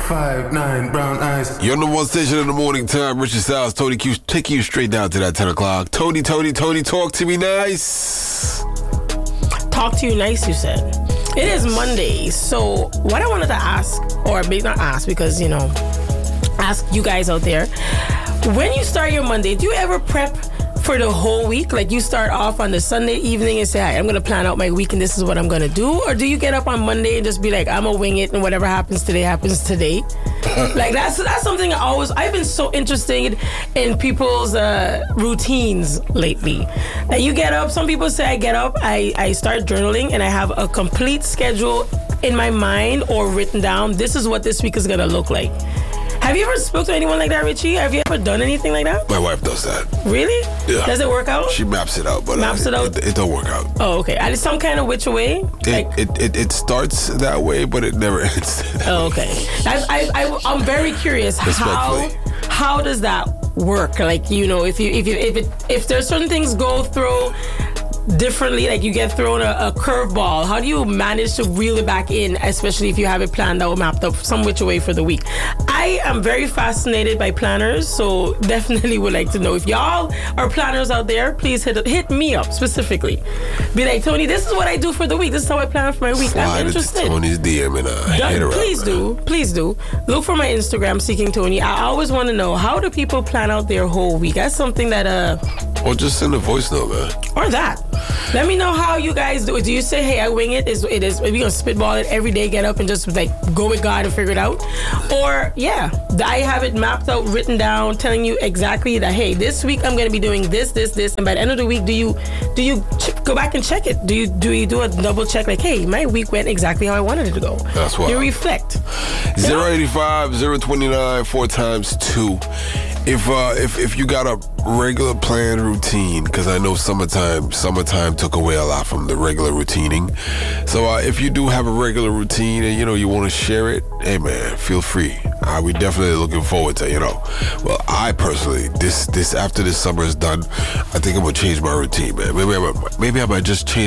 5'9", brown eyes. Your number one station in the morning time, Richard Styles, Tony Q, taking you straight down to that 10 o'clock. Tony, talk to me nice. Talk to you nice, you said. It is Monday, so what I wanted to ask, or maybe not ask because, ask you guys out there. When you start your Monday, do you ever prep for the whole week? Like you start off on the Sunday evening and say, I'm going to plan out my week and this is what I'm going to do? Or do you get up on Monday and just be like, I'm going to wing it and whatever happens today happens today? Like that's something I've been so interested in people's routines lately. Like you get up, some people say I get up, I start journaling and I have a complete schedule in my mind or written down. This is what this week is going to look like. Have you ever spoke to anyone like that, Richie? Have you ever done anything like that? My wife does that. Really? Yeah. Does it work out? She maps it out, but it don't work out. Oh, okay. Some kind of which way? It starts that way, but it never ends. Oh, okay. I'm very curious. How does that work? Like if there's certain things go through differently, like you get thrown a curveball, how do you manage to reel it back in, especially if you have it planned out, mapped up some which way for the week? I am very fascinated by planners, so definitely would like to know if y'all are planners out there. Please hit me up specifically. Be like, Tony, this is what I do for the week. This is how I plan for my week. I'm interested. Tony's DM and hit her up. Please do. Look for my Instagram, Seeking Tony. I always want to know, how do people plan out their whole week? That's something that or just send a voice note, man. Or that. Let me know how you guys do it. Do you say, hey, I wing it? It is we gonna spitball it every day, get up and just like go with God and figure it out? Or I have it mapped out, written down, telling you exactly that, hey, this week I'm gonna be doing this, and by the end of the week, do you go back and check it? Do you do a double check, like, hey, my week went exactly how I wanted it to go? That's why. You reflect. 085 029 4 times 2. If you got a regular planned routine, because I know summertime took away a lot from the regular routining. So if you do have a regular routine and you want to share it, hey man, feel free. We definitely looking forward to Well, I personally, this after this summer is done, I think I'm gonna change my routine, man. Maybe I might just change